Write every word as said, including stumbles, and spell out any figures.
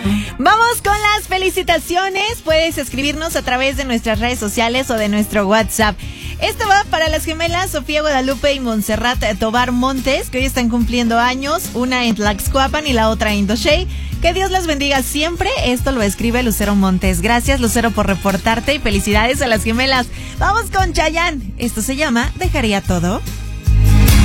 Vamos con las felicitaciones. Puedes escribirnos a través de nuestras redes sociales o de nuestro WhatsApp. Esto va para las gemelas Sofía Guadalupe y Montserrat Tobar Montes, que hoy están cumpliendo años, una en Tlaxcuapan y la otra en Doshey. Que Dios las bendiga siempre. Esto lo escribe Lucero Montes. Gracias, Lucero, por reportarte y felicidades a las gemelas. Vamos con Chayanne. Esto se llama Dejaría Todo.